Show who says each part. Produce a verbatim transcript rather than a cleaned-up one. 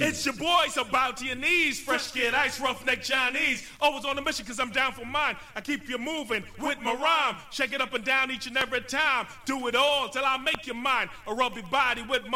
Speaker 1: It's your boy, so bow to your knees. Fresh skin, ice, roughneck Chinese. Always on a mission cause I'm down for mine. I keep you moving with my rhyme. Shake it up and down each and every time. Do it all till I make you mine. A rubby body with my